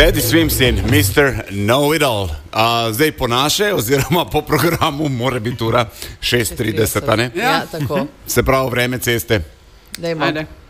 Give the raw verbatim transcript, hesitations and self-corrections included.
Daddy Swimsin, mister Know-It-All. Uh, zdaj po naše, oziroma po programu, mora biti ura šest trideset, a ne? Ja, tako. Se pravi, vreme ceste. Dajmo. Ajde.